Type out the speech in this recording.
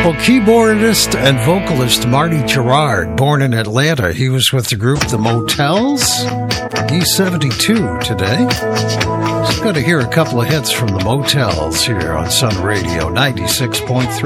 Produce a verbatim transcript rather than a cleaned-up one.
Well, keyboardist and vocalist Marty Gerard, born in Atlanta, he was with the group The Motels. He's seventy-two today. So we're going to hear a couple of hits from The Motels here on Sun Radio ninety-six point three.